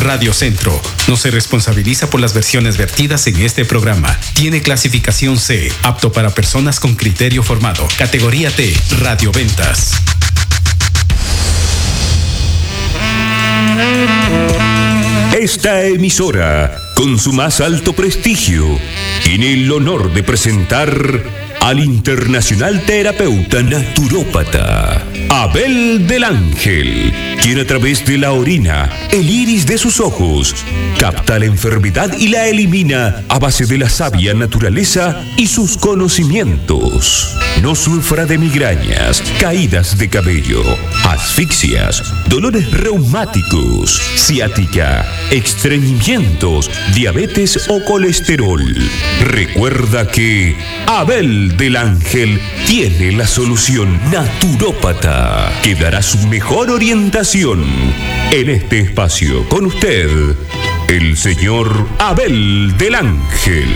Radio Centro no se responsabiliza por las versiones vertidas en este programa. Tiene clasificación C, apto para personas con criterio formado. Categoría T, radioventas. Esta emisora, con su más alto prestigio, tiene el honor de presentar al internacional terapeuta naturópata Abel del Ángel, quien a través de la orina, el iris de sus ojos, capta la enfermedad y la elimina a base de la sabia naturaleza y sus conocimientos. No sufra de migrañas, caídas de cabello, asfixias, dolores reumáticos, ciática, estreñimientos, diabetes o colesterol. Recuerda que Abel del Ángel tiene la solución naturópata que dará su mejor orientación. En este espacio con usted, el señor Abel del Ángel.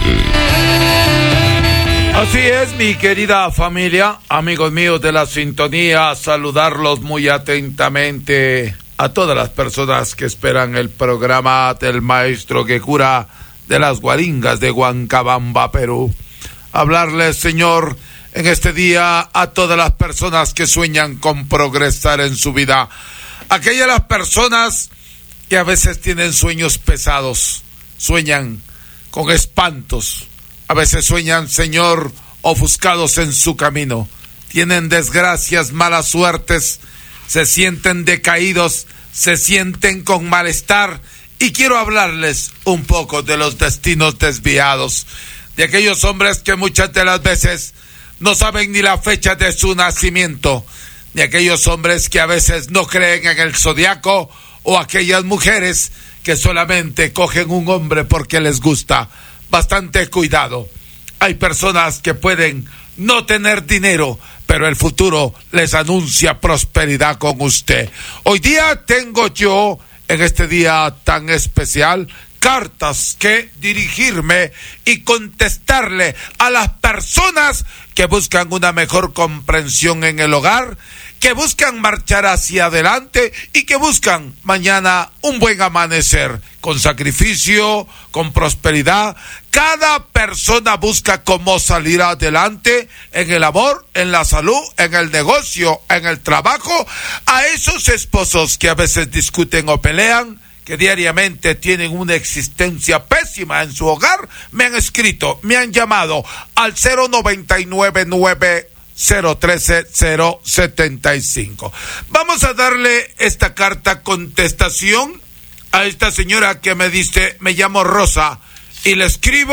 Así es, mi querida familia, amigos míos de la sintonía, saludarlos muy atentamente a todas las personas que esperan el programa del maestro que cura de las Guaringas de Huancabamba, Perú. Hablarles, Señor, en este día a todas las personas que sueñan con progresar en su vida. Aquellas las personas que a veces tienen sueños pesados, sueñan con espantos, a veces sueñan, Señor, ofuscados en su camino, tienen desgracias, malas suertes, se sienten decaídos, se sienten con malestar, y quiero hablarles un poco de los destinos desviados, de aquellos hombres que muchas de las veces no saben ni la fecha de su nacimiento, de aquellos hombres que a veces no creen en el zodiaco, o aquellas mujeres que solamente cogen un hombre porque les gusta. Bastante cuidado. Hay personas que pueden no tener dinero, pero el futuro les anuncia prosperidad con usted. Hoy día tengo yo, en este día tan especial, cartas que dirigirme y contestarle a las personas que buscan una mejor comprensión en el hogar, que buscan marchar hacia adelante y que buscan mañana un buen amanecer, con sacrificio, con prosperidad. Cada persona busca cómo salir adelante en el amor, en la salud, en el negocio, en el trabajo. A esos esposos que a veces discuten o pelean, que diariamente tienen una existencia pésima en su hogar, me han escrito, me han llamado al 099-9-013-075. Vamos a darle esta carta contestación a esta señora que me dice, me llamo Rosa y le escribo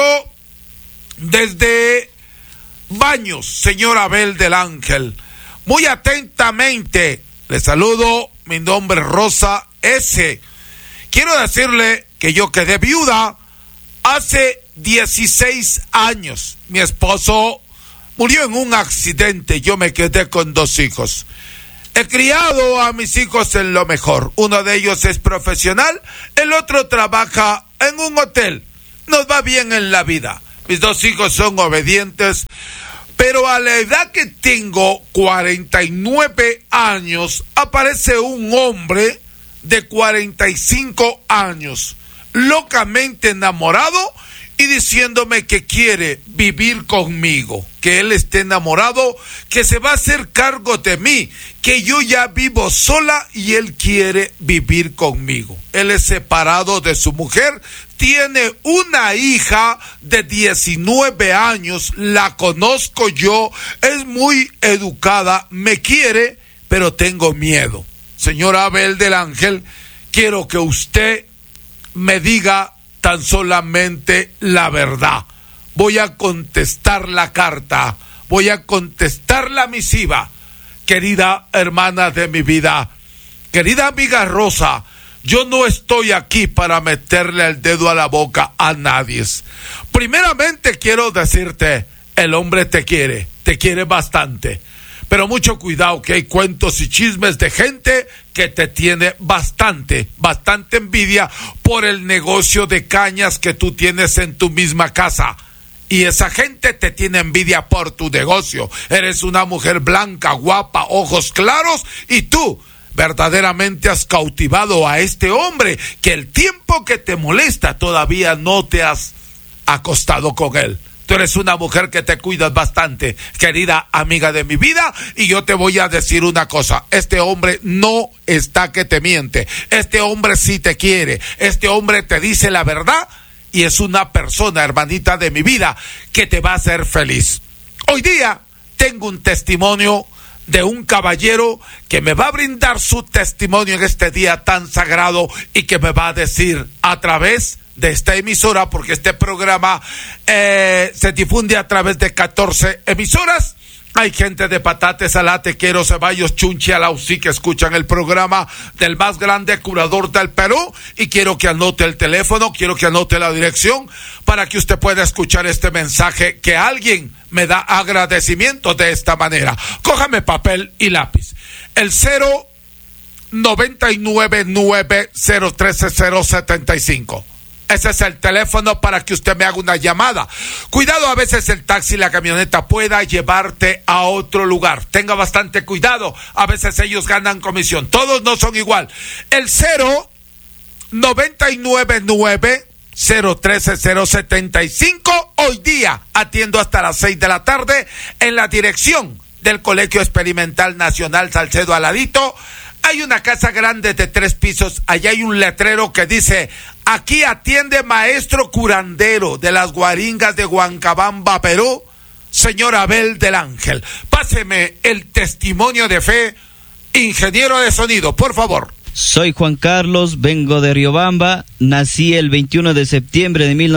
desde Baños, señor Abel del Ángel. Muy atentamente le saludo, mi nombre es Rosa S. Quiero decirle que yo quedé viuda hace 16 años. Mi esposo murió en un accidente, yo me quedé con 2 hijos. He criado a mis hijos en lo mejor. Uno de ellos es profesional, el otro trabaja en un hotel. Nos va bien en la vida. Mis 2 hijos son obedientes, pero a la edad que tengo, 49 años, aparece un hombre de 45 años, locamente enamorado y diciéndome que quiere vivir conmigo, que él esté enamorado, que se va a hacer cargo de mí, que yo ya vivo sola y él quiere vivir conmigo. Él es separado de su mujer, tiene una hija de 19 años, la conozco yo, es muy educada, me quiere, pero tengo miedo. Señor Abel del Ángel, quiero que usted me diga tan solamente la verdad. Voy a contestar la carta, voy a contestar la misiva. Querida hermana de mi vida, querida amiga Rosa, yo no estoy aquí para meterle el dedo a la boca a nadie. Primeramente quiero decirte, el hombre te quiere bastante. Pero mucho cuidado, que hay cuentos y chismes de gente que te tiene bastante envidia por el negocio de cañas que tú tienes en tu misma casa. Y esa gente te tiene envidia por tu negocio. Eres una mujer blanca, guapa, ojos claros, y tú verdaderamente has cautivado a este hombre, que el tiempo que te molesta todavía no te has acostado con él. Tú eres una mujer que te cuidas bastante, querida amiga de mi vida, y yo te voy a decir una cosa: este hombre no está que te miente, este hombre sí te quiere, este hombre te dice la verdad, y es una persona, hermanita de mi vida, que te va a hacer feliz. Hoy día tengo un testimonio de un caballero que me va a brindar su testimonio en este día tan sagrado, y que me va a decir a través de esta emisora, porque este programa se difunde a través de 14 emisoras. Hay gente de Patate, Salá, Tequero, Ceballos, Chunchi, Alausí, que escuchan el programa del más grande curador del Perú, y quiero que anote el teléfono, quiero que anote la dirección, para que usted pueda escuchar este mensaje, que alguien me da agradecimiento de esta manera. Cójame papel y lápiz. El 09990130075. Ese es el teléfono para que usted me haga una llamada. Cuidado, a veces el taxi y la camioneta pueda llevarte a otro lugar. Tenga bastante cuidado. A veces ellos ganan comisión. Todos no son igual. El 09990130075. Hoy día atiendo hasta las 6 de la tarde en la dirección del Colegio Experimental Nacional Salcedo Aladito. Hay una casa grande de 3 pisos. Allá hay un letrero que dice: aquí atiende maestro curandero de las Guaringas de Huancabamba, Perú, señor Abel del Ángel. Páseme el testimonio de fe, ingeniero de sonido, por favor. Soy Juan Carlos, vengo de Riobamba, nací el 21 de septiembre de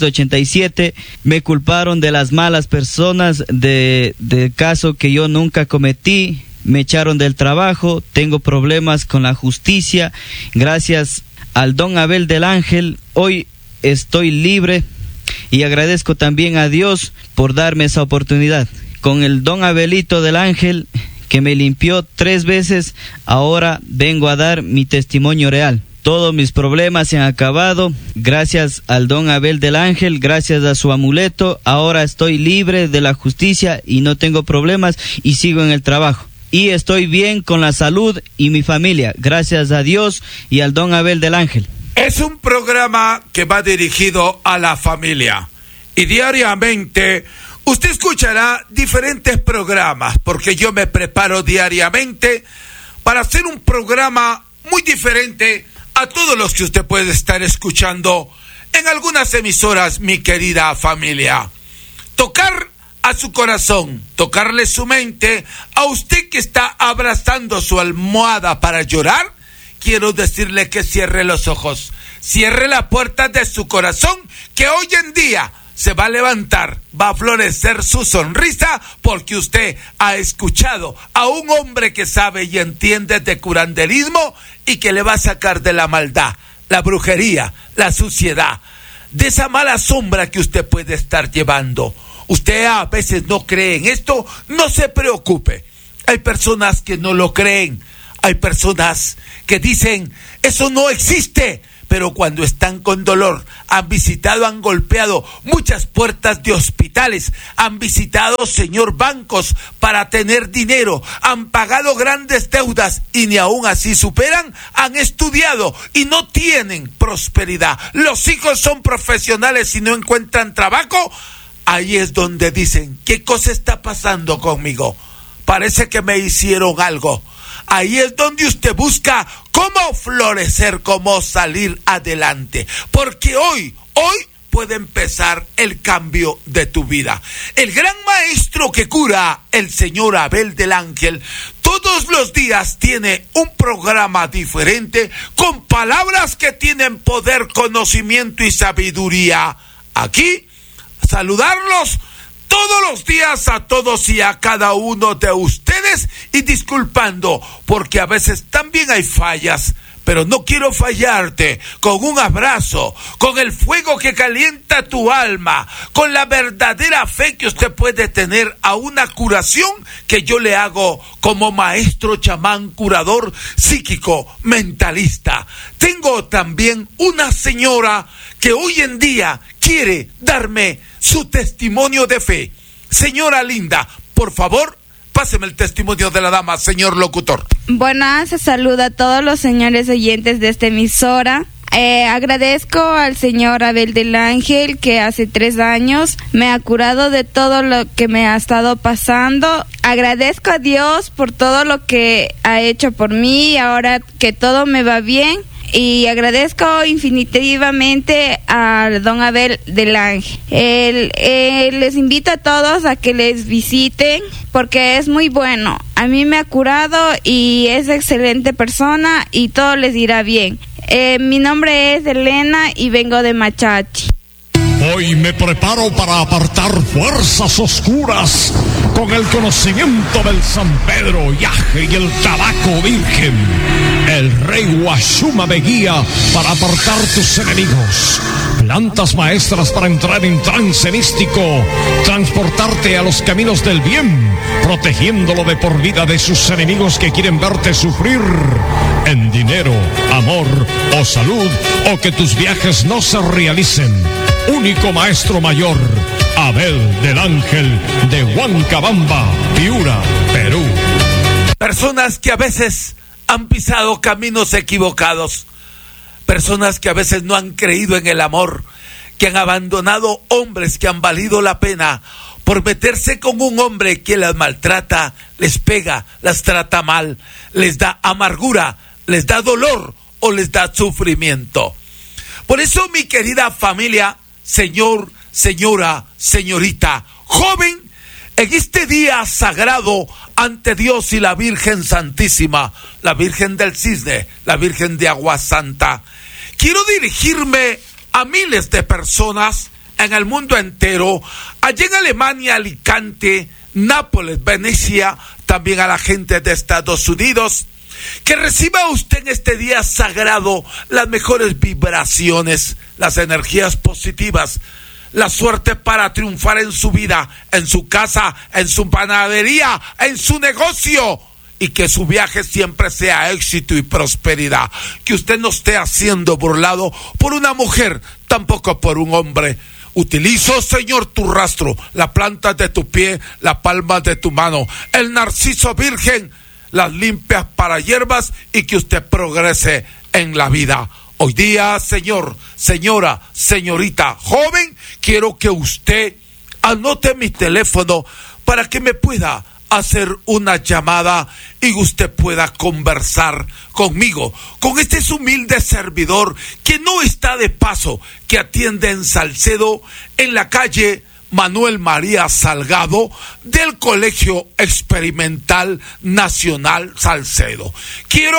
1987. Me culparon de las malas personas, de caso que yo nunca cometí. Me echaron del trabajo, tengo problemas con la justicia. Gracias al don Abel del Ángel, hoy estoy libre, y agradezco también a Dios por darme esa oportunidad. Con el don Abelito del Ángel, que me limpió 3 veces, ahora vengo a dar mi testimonio real. Todos mis problemas se han acabado, gracias al don Abel del Ángel, gracias a su amuleto. Ahora estoy libre de la justicia y no tengo problemas, y sigo en el trabajo. Y estoy bien con la salud y mi familia, gracias a Dios y al don Abel del Ángel. Es un programa que va dirigido a la familia, y diariamente usted escuchará diferentes programas, porque yo me preparo diariamente para hacer un programa muy diferente a todos los que usted puede estar escuchando en algunas emisoras, mi querida familia. Tocar a su corazón, tocarle su mente. A usted que está abrazando su almohada para llorar, quiero decirle que cierre los ojos, cierre la puerta de su corazón, que hoy en día se va a levantar, va a florecer su sonrisa, porque usted ha escuchado a un hombre que sabe y entiende de curanderismo, y que le va a sacar de la maldad, la brujería, la suciedad, de esa mala sombra que usted puede estar llevando. Usted a veces no cree en esto, no se preocupe. Hay personas que no lo creen, hay personas que dicen: eso no existe. Pero cuando están con dolor, han visitado, han golpeado muchas puertas de hospitales, han visitado, señor, bancos para tener dinero, han pagado grandes deudas y ni aún así superan, han estudiado y no tienen prosperidad. Los hijos son profesionales y no encuentran trabajo. Ahí es donde dicen: ¿qué cosa está pasando conmigo? Parece que me hicieron algo. Ahí es donde usted busca cómo florecer, cómo salir adelante. Porque hoy puede empezar el cambio de tu vida. El gran maestro que cura, el señor Abel del Ángel, todos los días tiene un programa diferente, con palabras que tienen poder, conocimiento y sabiduría. Aquí, saludarlos todos los días a todos y a cada uno de ustedes, y disculpando porque a veces también hay fallas, pero no quiero fallarte. Con un abrazo, con el fuego que calienta tu alma, con la verdadera fe que usted puede tener a una curación que yo le hago como maestro chamán, curador psíquico, mentalista. Tengo también una señora que hoy en día quiere darme su testimonio de fe. Señora linda, por favor, Páseme el testimonio de la dama, señor locutor. Buenas, saludo a todos los señores oyentes de esta emisora. Agradezco al señor Abel del Ángel, que hace 3 años me ha curado de todo lo que me ha estado pasando. Agradezco a Dios por todo lo que ha hecho por mí, ahora que todo me va bien. Y agradezco infinitivamente al don Abel del Ángel. Les invito a todos a que les visiten porque es muy bueno. A mí me ha curado y es excelente persona y todo les irá bien. Mi nombre es Elena y vengo de Machachi. Hoy me preparo para apartar fuerzas oscuras con el conocimiento del San Pedro, Yaje y el tabaco virgen. El rey Huashuma me guía para apartar tus enemigos. Plantas maestras para entrar en trance místico, transportarte a los caminos del bien, protegiéndolo de por vida de sus enemigos que quieren verte sufrir en dinero, amor o salud, o que tus viajes no se realicen. Único maestro mayor, Abel del Ángel de Huancabamba, Piura, Perú. Personas que a veces han pisado caminos equivocados, personas que a veces no han creído en el amor, que han abandonado hombres que han valido la pena por meterse con un hombre que las maltrata, les pega, las trata mal, les da amargura, les da dolor o les da sufrimiento. Por eso, mi querida familia, señor, señora, señorita, joven, en este día sagrado ante Dios y la Virgen Santísima, la Virgen del Cisne, la Virgen de Agua Santa, quiero dirigirme a miles de personas en el mundo entero, allá en Alemania, Alicante, Nápoles, Venecia, también a la gente de Estados Unidos, que reciba usted en este día sagrado las mejores vibraciones, las energías positivas, la suerte para triunfar en su vida, en su casa, en su panadería, en su negocio, y que su viaje siempre sea éxito y prosperidad. Que usted no esté siendo burlado por una mujer, tampoco por un hombre. Utilizo, Señor, tu rastro, la planta de tu pie, la palma de tu mano, el narciso virgen, las limpias para hierbas, y que usted progrese en la vida. Hoy día, señor, señora, señorita, joven, quiero que usted anote mi teléfono para que me pueda hacer una llamada y usted pueda conversar conmigo, con este humilde servidor que no está de paso, que atiende en Salcedo, en la calle Manuel María Salgado del Colegio Experimental Nacional Salcedo. Quiero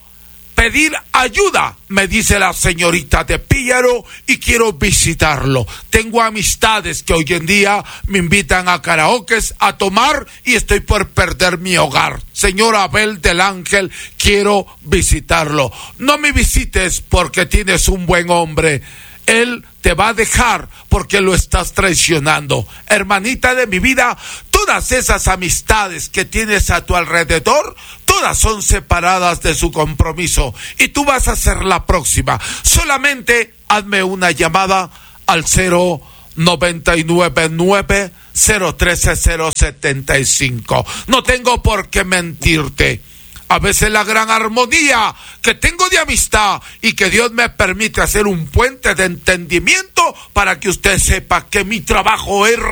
pedir ayuda, me dice la señorita de Píllaro, y quiero visitarlo. Tengo amistades que hoy en día me invitan a karaokes, a tomar, y estoy por perder mi hogar. Señor Abel del Ángel, quiero visitarlo. No me visites porque tienes un buen hombre. Él te va a dejar porque lo estás traicionando. Hermanita de mi vida, todas esas amistades que tienes a tu alrededor, todas son separadas de su compromiso, y tú vas a ser la próxima. Solamente hazme una llamada al 0999-013-075. No tengo por qué mentirte. A veces la gran armonía que tengo de amistad y que Dios me permite hacer un puente de entendimiento para que usted sepa que mi trabajo es